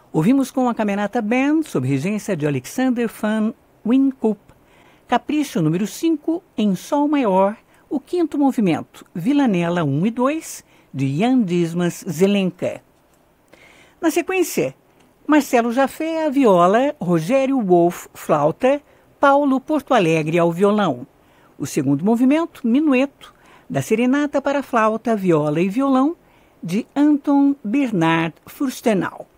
Ouvimos com a Camerata Band, sob regência de Alexander van Winkop, Capricho número 5, em Sol Maior, o quinto movimento, Villanella 1 e 2, de Jan Dismas Zelenka. Na sequência, Marcelo Jafé à viola, Rogério Wolff flauta, Paulo Porto Alegre ao violão. O segundo movimento, Minueto, da Serenata para flauta, viola e violão, de Anton Bernhard Furstenau.